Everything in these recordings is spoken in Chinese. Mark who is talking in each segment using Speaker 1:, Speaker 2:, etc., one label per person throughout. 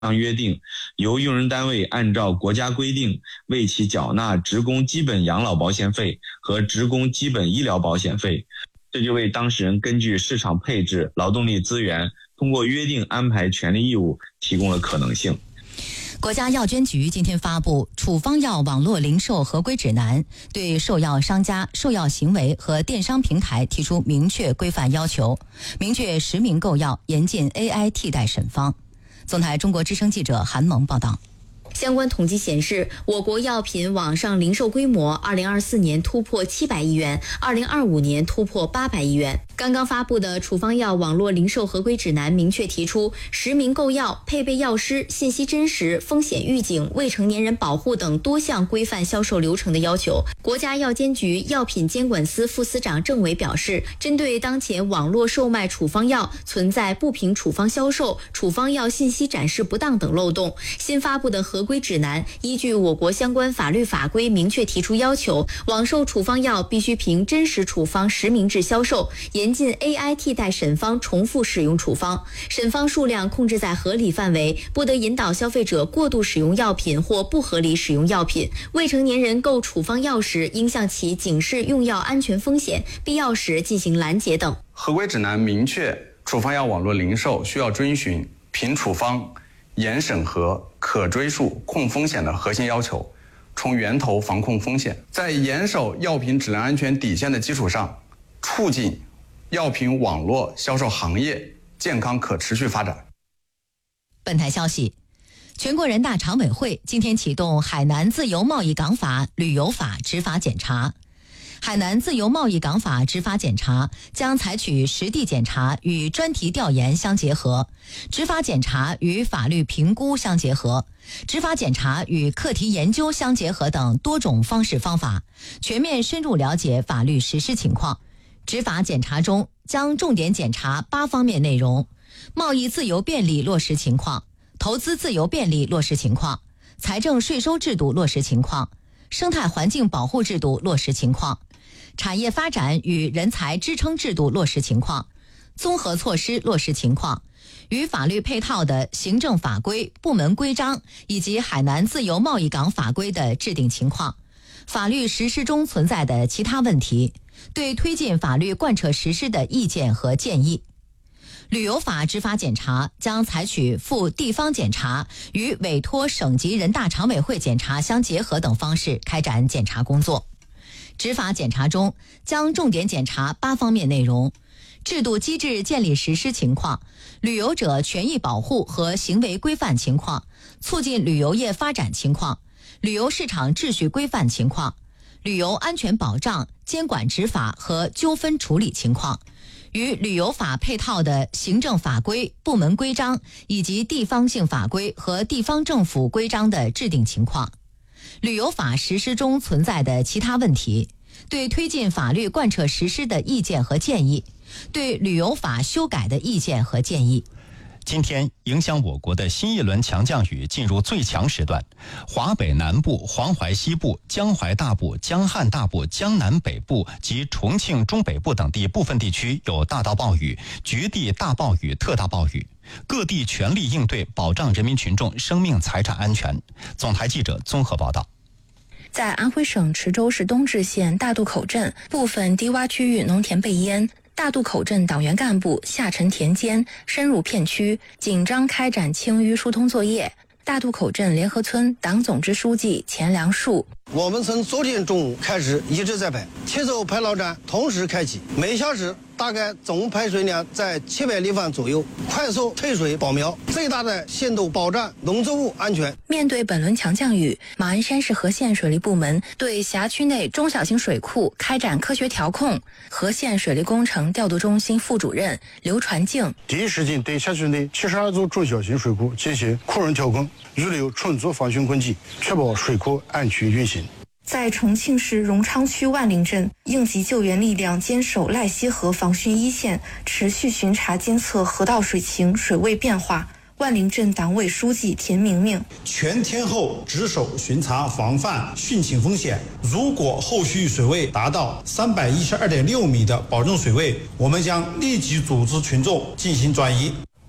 Speaker 1: 约定，由用人单位按照国家规定为其缴纳职工基本养老保险费和职工基本医疗保险费，这就为当事人根据市场配置劳动力资源，通过约定安排权利义务提供了可能性。
Speaker 2: 国家药监局今天发布处方药网络零售合规指南，对售药商家、售药行为和电商平台提出明确规范要求，明确实名购药，严禁 AI 替代审方。总台中国之声记者韩萌报道。
Speaker 3: 相关统计显示，我国药品网上零售规模2024年突破700亿元，2025年突破800亿元。刚刚发布的处方药网络零售合规指南明确提出实名购药、配备药师、信息真实、风险预警、未成年人保护等多项规范销售流程的要求。国家药监局药品监管司副司长郑伟表示，针对当前网络售卖处方药存在不凭处方销售、处方药信息展示不当等漏洞，新发布的合规指南依据我国相关法律法规明确提出要求，网售处方药必须凭真实处方实名制销售，严禁 AI 替代审方重复使用处方，审方数量控制在合理范围，不得引导消费者过度使用药品或不合理使用药品。未成年人购处方药时，应向其警示用药安全风险，必要时进行拦截等。
Speaker 4: 合规指南明确，处方药网络零售需要遵循凭处方、严审核、可追溯、控风险的核心要求，从源头防控风险，在严守药品质量安全底线的基础上，促进药品网络销售行业健康可持续发展。
Speaker 2: 本台消息，全国人大常委会今天启动海南自由贸易港法、旅游法执法检查。海南自由贸易港法执法检查将采取实地检查与专题调研相结合，执法检查与法律评估相结合，执法检查与课题研究相结合等多种方式方法，全面深入了解法律实施情况。执法检查中将重点检查8方面内容：贸易自由便利落实情况、投资自由便利落实情况、财政税收制度落实情况、生态环境保护制度落实情况、产业发展与人才支撑制度落实情况、综合措施落实情况、与法律配套的行政法规、部门规章以及海南自由贸易港法规的制定情况、法律实施中存在的其他问题，对推进法律贯彻实施的意见和建议。旅游法执法检查将采取赴地方检查与委托省级人大常委会检查相结合等方式开展检查工作。执法检查中将重点检查8方面内容：制度机制建立实施情况、旅游者权益保护和行为规范情况、促进旅游业发展情况、旅游市场秩序规范情况、旅游安全保障、监管执法和纠纷处理情况，与旅游法配套的行政法规、部门规章以及地方性法规和地方政府规章的制定情况，旅游法实施中存在的其他问题，对推进法律贯彻实施的意见和建议，对旅游法修改的意见和建议。
Speaker 5: 今天影响我国的新一轮强降雨进入最强时段，华北南部、黄淮西部、江淮大部、江汉大部、江南北部及重庆中北部等地部分地区有大到暴雨，局地大暴雨、特大暴雨，各地全力应对，保障人民群众生命财产安全。总台记者综合报道。
Speaker 6: 在安徽省池州市东治县大渡口镇，部分低洼区域农田被淹。大渡口镇党员干部下沉田间，深入片区，紧张开展清淤疏通作业。大渡口镇联合村党总支书记钱良树：
Speaker 7: 我们从昨天中午开始一直在排7艘排涝站同时开启，每小时大概总排水量在700立方左右，快速退水保苗，最大的限度保障农作物安全。
Speaker 6: 面对本轮强降雨，马鞍山市和县水利部门对辖区内中小型水库开展科学调控。和县水利工程调度中心副主任刘传静：
Speaker 8: 第一时间对辖区内72座中小型水库进行库容调控，预留充足防汛供给，确保水库安全运行。
Speaker 6: 在重庆市荣昌区万陵镇，应急救援力量坚守赖溪河防汛一线，持续巡查监测河道水情、水位变化。万陵镇党委书记田明明：
Speaker 9: 全天候值守巡查防范汛情风险，如果后续水位达到312.6米的保证水位，我们将立即组织群众进行转移。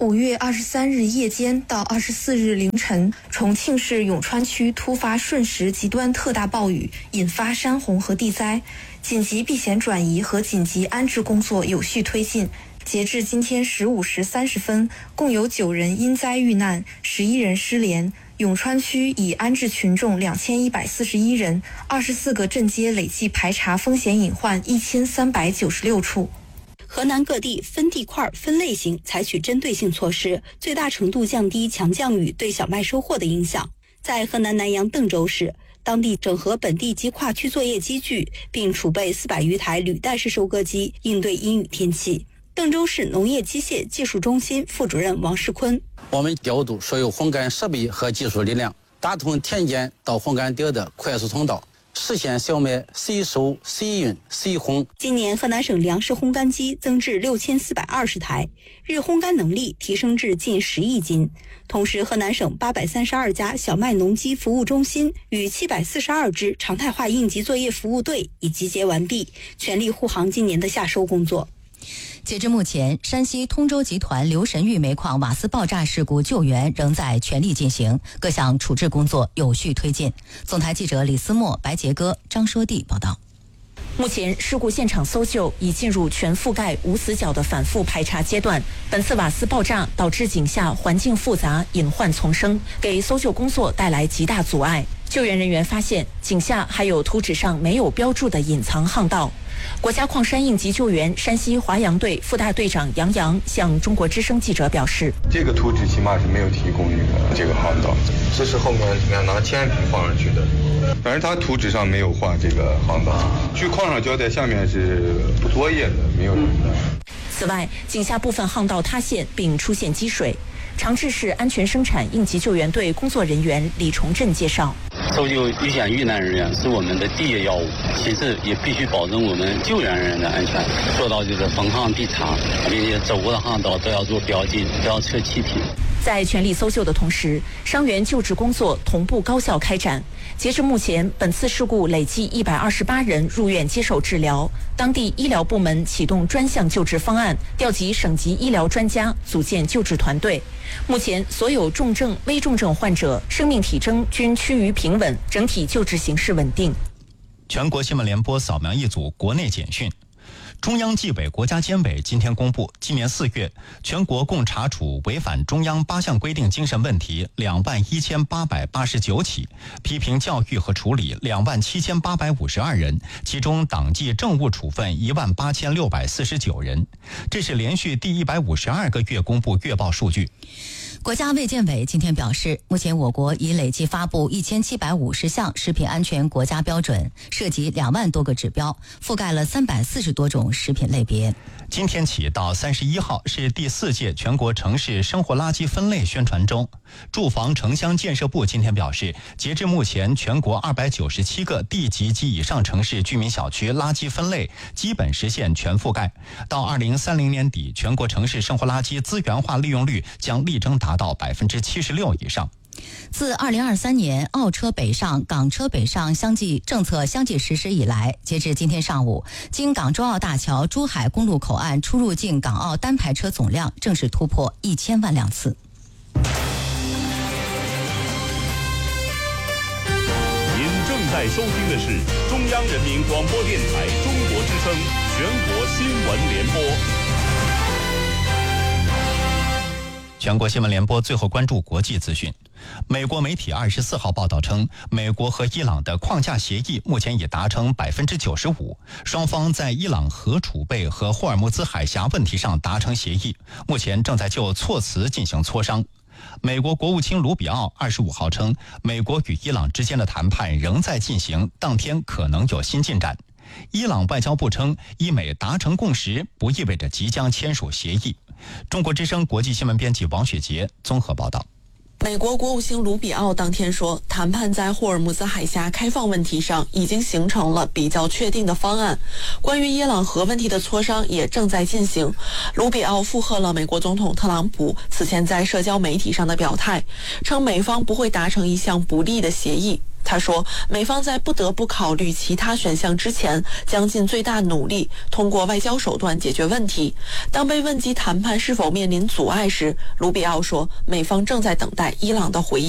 Speaker 6: 5月23日夜间到24日凌晨，重庆市永川区突发瞬时极端特大暴雨，引发山洪和地灾，紧急避险转移和紧急安置工作有序推进。截至今天15时30分，共有9人因灾遇难，11人失联。永川区已安置群众2141人，24个镇街累计排查风险隐患1396处。
Speaker 10: 河南各地分地块分类型采取针对性措施，最大程度降低强降雨对小麦收获的影响。在河南南阳邓州市，当地整合本地及跨区作业机具，并储备400余台履带式收割机，应对阴雨天气。邓州市农业机械技术中心副主任王世坤：
Speaker 11: 我们调度所有烘干设备和技术力量，打通田间到烘干点的快速通道，实现小麦随收随运随烘。
Speaker 10: 今年河南省粮食烘干机增至6420台，日烘干能力提升至近10亿斤。同时，河南省832家小麦农机服务中心与742支常态化应急作业服务队已集结完毕，全力护航今年的夏收工作。
Speaker 2: 截至目前，山西通州集团刘神峪煤矿瓦斯爆炸事故救援仍在全力进行，各项处置工作有序推进。总台记者李思墨、白杰哥、张说娣报道。
Speaker 12: 目前，事故现场搜救已进入全覆盖无死角的反复排查阶段。本次瓦斯爆炸导致井下环境复杂，隐患丛生，给搜救工作带来极大阻碍。救援人员发现，井下还有图纸上没有标注的隐藏巷道。国家矿山应急救援山西华阳队副大队长杨洋向中国之声记者表示：“
Speaker 13: 这个图纸起码是没有提供这个巷道，这是后面拿铅笔放上去的。反正他图纸上没有画这个巷道，据矿上交代，下面是不作业的，没有人的。”
Speaker 12: 此外，井下部分巷道塌陷并出现积水。长治市安全生产应急救援队工作人员李崇振介绍：“
Speaker 14: 搜救遇险遇难人员是我们的第一要务，其次也必须保证我们救援人员的安全，做到就是逢항必查，并且走过的巷道都要做标记，不要测气体。”
Speaker 12: 在全力搜救的同时，伤员救治工作同步高效开展。截至目前，本次事故累计128人入院接受治疗。当地医疗部门启动专项救治方案，调集省级医疗专家，组建救治团队。目前，所有重症、危重症患者生命体征均趋于平稳，整体救治形势稳定。
Speaker 5: 全国新闻联播扫描一组国内简讯。中央纪委国家监委今天公布，今年4月，全国共查处违反中央8项规定精神问题21889起，批评教育和处理27852人，其中党纪政务处分18649人。这是连续第152个月公布月报数据。
Speaker 2: 国家卫健委今天表示，目前我国已累计发布1750项食品安全国家标准，涉及2万多个指标，覆盖了340多种食品类别。
Speaker 5: 今天起到31号是第4届全国城市生活垃圾分类宣传周。住房城乡建设部今天表示，截至目前，全国297个地级及以上城市居民小区垃圾分类基本实现全覆盖。到2030年底，全国城市生活垃圾资源化利用率将力争达到76%以上。
Speaker 2: 自2023年澳车北上、港车北上政策相继实施以来，截至今天上午，经港珠澳大桥珠海公路口岸出入境港澳单排车总量正式突破1000万辆次。
Speaker 15: 您正在收听的是中央人民广播电台中国之声全国新闻联播。
Speaker 5: 全国新闻联播最后关注国际资讯。美国媒体24号报道称，美国和伊朗的框架协议目前已达成95%，双方在伊朗核储备和霍尔木兹海峡问题上达成协议，目前正在就措辞进行磋商。美国国务卿卢比奥25号称，美国与伊朗之间的谈判仍在进行，当天可能有新进展。伊朗外交部称，伊美达成共识不意味着即将签署协议。中国之声国际新闻编辑王雪杰综合报道。
Speaker 16: 美国国务卿卢比奥当天说，谈判在霍尔木兹海峡开放问题上已经形成了比较确定的方案，关于伊朗核问题的磋商也正在进行。卢比奥附和了美国总统特朗普此前在社交媒体上的表态，称美方不会达成一项不利的协议。 他说，美方在不得不考虑其他选项之前，将尽最大努力通过外交手段解决问题。当被问及谈判是否面临阻碍时，卢比奥说，美方正在等待伊朗的回应。